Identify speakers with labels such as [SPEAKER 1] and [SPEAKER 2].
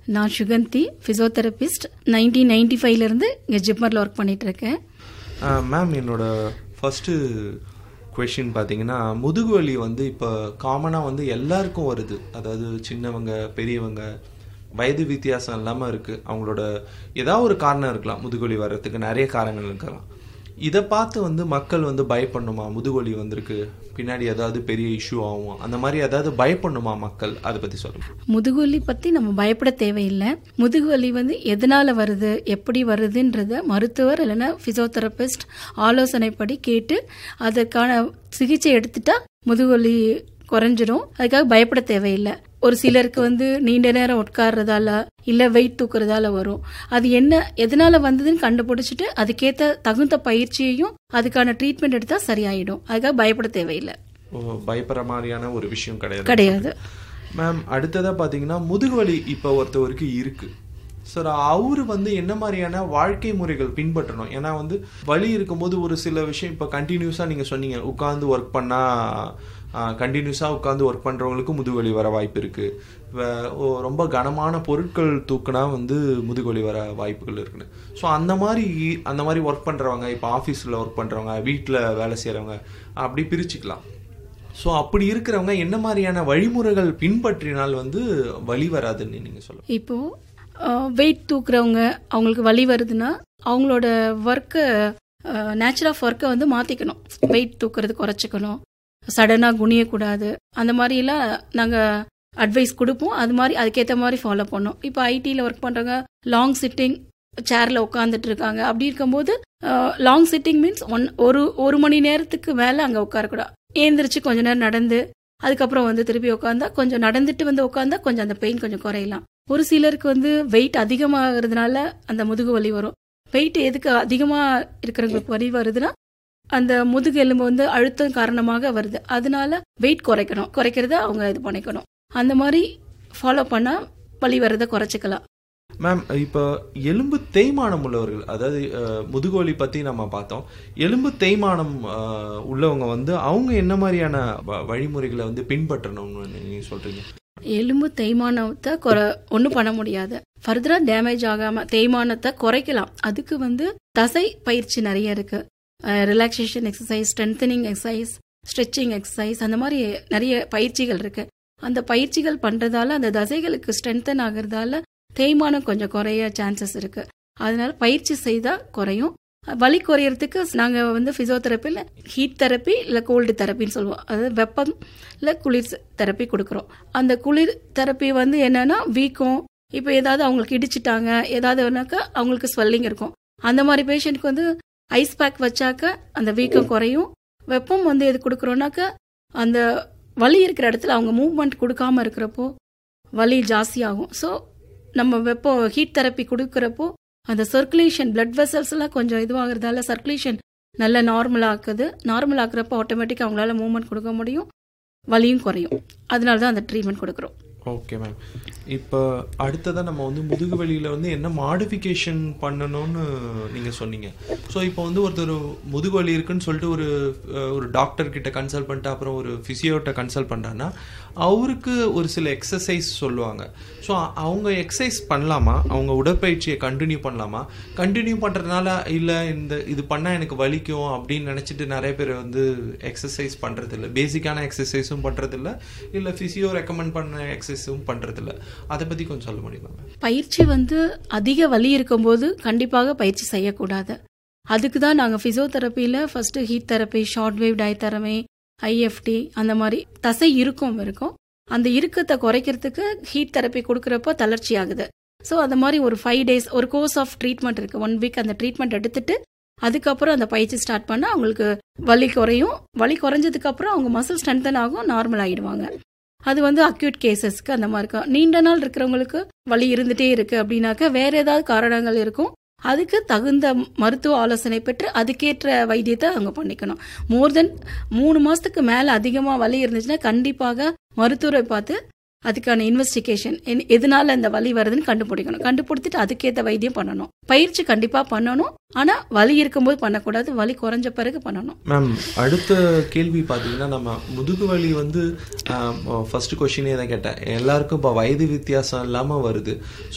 [SPEAKER 1] நான் சுகந்தி, பிசியோதெரபிஸ்ட். 1995 இங்கே ஜிப்மரில் ஒர்க் பண்ணிட்டு இருக்கேன்.
[SPEAKER 2] மேம், என்னோட ஃபர்ஸ்ட் கொஷின் பார்த்தீங்கன்னா, முதுகு வலி இப்போ காமனாக எல்லாருக்கும் வருது. அதாவது சின்னவங்க, பெரியவங்க, வயது வித்தியாசம் இல்லாமல் இருக்குது. அவங்களோட ஏதாவது ஒரு காரணம் இருக்கலாம், முதுகுவலி வர்றதுக்கு நிறைய காரணங்கள் இருக்கலாம். இதை பார்த்து மக்கள் பயப்படணுமா? முதுகுவலி வந்திருக்கு, பின்னாடி ஏதாவது பெரிய இஷ்யூ ஆகும், அந்த மாதிரி ஏதாவது பயப்படணுமா மக்கள்? அதை பற்றி சொல்லுங்கள்.
[SPEAKER 1] முதுகுவலி பற்றி நம்ம பயப்பட தேவையில்லை. முதுகுவலி எதனால் வருது, எப்படி வருதுன்றத மருத்துவர் இல்லைன்னா பிசியோதெரபிஸ்ட் ஆலோசனைப்படி கேட்டு அதற்கான சிகிச்சை எடுத்துட்டா முதுகுவலி குறைஞ்சிரும். அதுக்காக பயப்பட தேவையில்லை. ஒரு சிலருக்கு நீண்ட நேரம் உட்கார்றதால இல்ல வெயிட் தூக்குறதால வரும். அது என்ன எதனால வந்ததுன்னு கண்டுபிடிச்சிட்டு அதுக்கேற்ற தகுந்த பயிற்சியையும் அதுக்கான ட்ரீட்மெண்ட் எடுத்தா சரியாயிடும். அதுக்காக பயப்பட தேவையில்லை.
[SPEAKER 2] பயப்படுற மாதிரியான ஒரு விஷயம்
[SPEAKER 1] கிடையாது.
[SPEAKER 2] மேம், அடுத்ததா பாத்தீங்கன்னா, முதுகுவலி இப்ப ஒருத்தவருக்கு இருக்கு சார், அவரு என்ன மாதிரியான வாழ்க்கை முறைகள் பின்பற்றணும்? ஏன்னா வலி இருக்கும்போது ஒரு சில விஷயம் இப்போ கண்டினியூஸா நீங்க சொன்னீங்க, உட்கார்ந்து ஒர்க் பண்ணா கண்டினியூஸாக உட்காந்து ஒர்க் பண்ணுறவங்களுக்கு முதுகுவலி வர வாய்ப்பு இருக்குது. ரொம்ப கனமான பொருட்கள் தூக்குனா முதுகுவலி வர வாய்ப்புகள் இருக்குன்னு. ஸோ அந்த மாதிரி ஒர்க் பண்ணுறவங்க, இப்போ ஆஃபீஸில் ஒர்க் பண்ணுறவங்க, வீட்டில் வேலை செய்கிறவங்க, அப்படி பிரிச்சுக்கலாம். ஸோ அப்படி இருக்கிறவங்க என்ன மாதிரியான வழிமுறைகள் பின்பற்றினால் வலி வராதுன்னு நீங்கள் சொல்லுங்கள்.
[SPEAKER 1] இப்போது வெயிட் தூக்குறவங்க அவங்களுக்கு வலி வருதுன்னா அவங்களோட ஒர்க்கை, நேச்சர் ஆஃப் ஒர்க்கை மாற்றிக்கணும். வெயிட் தூக்குறது குறைச்சிக்கணும், சடனாக குனியக்கூடாது. அந்த மாதிரிலாம் நாங்கள் அட்வைஸ் கொடுப்போம். அது மாதிரி அதுக்கேற்ற மாதிரி ஃபாலோ பண்ணோம். இப்போ ஐடியில் ஒர்க் பண்ணுறவங்க லாங் சிட்டிங் சேரில் உட்காந்துட்டு இருக்காங்க. அப்படி இருக்கும்போது லாங் சிட்டிங் மீன்ஸ் ஒரு மணி நேரத்துக்கு மேலே அங்கே உட்காரக்கூடாது. ஏந்திரிச்சு கொஞ்ச நேரம் நடந்து அதுக்கப்புறம் திருப்பி உட்காந்தா, கொஞ்சம் நடந்துட்டு உட்காந்தா கொஞ்சம் அந்த பெயின் கொஞ்சம் குறையலாம். ஒரு சிலருக்கு வெயிட் அதிகமாகிறதுனால அந்த முதுகு வலி வரும். வெயிட் எதுக்கு அதிகமாக இருக்கிறவங்களுக்கு வலி வருதுன்னா அந்த முதுகு எலும்பு அழுத்தம் காரணமாக வருது. அதனால வெயிட் குறைக்கிறத அவங்க இது பண்ணிக்கணும். அந்த மாதிரி ஃபாலோ பண்ணா வலி வரதை குறைச்சிக்கலாம்.
[SPEAKER 2] மேம், இப்போ எலும்பு தேய்மானம் உள்ளவர்கள், அதாவது முதுகுவலி பற்றி நம்ம பார்த்தோம். எலும்பு தேய்மானம் உள்ளவங்க அவங்க என்ன மாதிரியான வழிமுறைகளை பின்பற்றணும்னு நீங்கள் சொல்கிறீங்க?
[SPEAKER 1] எலும்பு தேய்மானத்தை ஒன்றும் பண்ண முடியாது. ஃபர்தராக டேமேஜ் ஆகாமல் தேய்மானத்தை குறைக்கலாம். அதுக்கு தசை பயிற்சி நிறைய இருக்கு. Relaxation exercise, strengthening exercise, stretching exercise, அந்த மாதிரி நிறைய பயிற்சிகள் இருக்கு. அந்த பயிற்சிகள் பண்றதால அந்த தசைகளுக்கு ஸ்ட்ரென்தன் ஆகிறதால தேய்மானம் கொஞ்சம் குறைய சான்சஸ் இருக்கு. அதனால பயிற்சி செய்தா குறையும். வலி குறையறதுக்கு நாங்கள் பிசியோதெரப்பியில் ஹீட் தெரப்பி இல்லை கோல்டு தெரப்பின்னு சொல்லுவோம். அதாவது வெப்பம் இல்லை குளிர் தெரப்பி கொடுக்குறோம். அந்த குளிர் தெரப்பி என்னன்னா வீக்கம், இப்போ ஏதாவது அவங்களுக்கு இடிச்சிட்டாங்க ஏதாவதுனாக்கா அவங்களுக்கு ஸ்வெல்லிங் இருக்கும். அந்த மாதிரி பேஷண்ட்க்கு ஐஸ் பேக் வச்சாக்க அந்த வீக்கம் குறையும். வெப்பம் எது கொடுக்குறோன்னாக்க அந்த வலி இருக்கிற இடத்துல அவங்க மூவ்மெண்ட் கொடுக்காம இருக்கிறப்போ வலி ஜாஸ்தியாகும். ஸோ நம்ம ஹீட் தெரப்பி கொடுக்குறப்போ அந்த சர்க்குலேஷன், பிளட் வெசல்ஸ் எல்லாம் கொஞ்சம் இதுவாகிறதால சர்க்குலேஷன் நல்லா நார்மல் ஆக்குறப்போ ஆட்டோமேட்டிக்காக அவங்களால மூவ்மெண்ட் கொடுக்க முடியும், வலியும் குறையும். அதனால தான் அந்த ட்ரீட்மெண்ட் கொடுக்குறோம்.
[SPEAKER 2] ஓகே மேம், இப்போ அடுத்ததான் நம்ம முதுகு வலியில் என்ன மாடிஃபிகேஷன் பண்ணணும்னு நீங்கள் சொன்னீங்க. ஸோ இப்போ ஒருத்தர் முதுகு வலி இருக்குன்னு சொல்லிட்டு ஒரு டாக்டர் கிட்ட கன்சல்ட் பண்ணிட்டு அப்புறம் ஒரு ஃபிசியோட்ட கன்சல்ட் பண்ணுறாங்கன்னா அவருக்கு ஒரு சில எக்ஸசைஸ் சொல்லுவாங்க. ஸோ அவங்க எக்ஸசைஸ் பண்ணலாமா? அவங்க உடற்பயிற்சியை கண்டினியூ பண்ணலாமா? கண்டினியூ பண்ணுறதுனால இல்லை இது பண்ணால் எனக்கு வலிக்கும் அப்படின்னு நினச்சிட்டு நிறைய பேர் எக்ஸசைஸ் பண்ணுறதில்ல, பேசிக்கான எக்ஸசைஸும் பண்ணுறதில்ல, இல்லை ஃபிசியோ ரெக்கமெண்ட் பண்ண எக்ஸசைஸும் பண்ணுறதில்ல. அதை பற்றி கொஞ்சம் சொல்ல முடியுமா?
[SPEAKER 1] பயிற்சி அதிக வலி இருக்கும்போது கண்டிப்பாக பயிற்சி செய்யக்கூடாது. அதுக்கு தான் நாங்கள் ஃபிசியோதெரப்பியில் first heat therapy, short wave diathermy, IFT, அந்த மாதிரி தசை இருக்கும். அந்த இறுக்கத்தை குறைக்கிறதுக்கு ஹீட் தெரப்பி கொடுக்குறப்போ தளர்ச்சி ஆகுது. ஸோ அந்த மாதிரி ஒரு 5 days ஒரு கோர்ஸ் ஆஃப் ட்ரீட்மெண்ட் இருக்கு. 1 week அந்த ட்ரீட்மெண்ட் எடுத்துட்டு அதுக்கப்புறம் அந்த பயிற்சி ஸ்டார்ட் பண்ணால் அவங்களுக்கு வலி குறையும். வலி குறைஞ்சதுக்கு அப்புறம் அவங்க மசில் ஸ்ட்ரென்தன் ஆகும், நார்மல் ஆயிடுவாங்க. அது அக்யூட் கேசஸ்க்கு அந்த மாதிரி இருக்கும். நீண்ட நாள் இருக்கிறவங்களுக்கு வலி இருந்துட்டே இருக்கு அப்படின்னாக்க வேற ஏதாவது காரணங்கள் இருக்கும். அதுக்கு தகுந்த மருத்துவ ஆலோசனை பெற்று அதுக்கேற்ற வைத்தியத்தை அவங்க பண்ணிக்கணும். மோர் தென் 3 மாசத்துக்கு மேல அதிகமா வலி இருந்துச்சுன்னா கண்டிப்பாக மருத்துவரை பார்த்து அதுக்கான இன்வெஸ்டிகேஷன் எதனால இந்த வலி வருதுன்னு கண்டுபிடிச்சிட்டு அதுக்கேற்ற வைத்தியம் பண்ணணும். பயிற்சி கண்டிப்பா பண்ணணும். ஆனா வலி இருக்கும்போது பண்ணக்கூடாது, வலி குறைஞ்ச பிறகு பண்ணணும்.
[SPEAKER 2] மேம், அடுத்த கேள்வி பாத்தீங்கன்னா, நம்ம முதுகு வலி ஃபர்ஸ்ட் கொஸ்டினே தான் கேட்டேன். எல்லாருக்கும் இப்போ வயது வித்தியாசம் இல்லாம வருது.